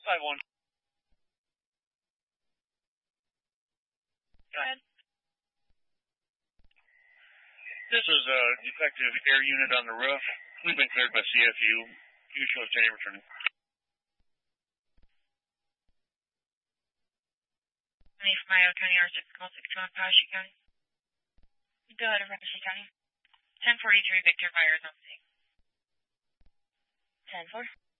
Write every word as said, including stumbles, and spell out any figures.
five one. Go ahead. This is a defective air unit on the roof. We've been cleared by C F U. You show us any return. Any from Iowa County, R six, call six two one, Powashik County. Go ahead, Powashik County. ten forty-three, Victor Myers on scene. ten four.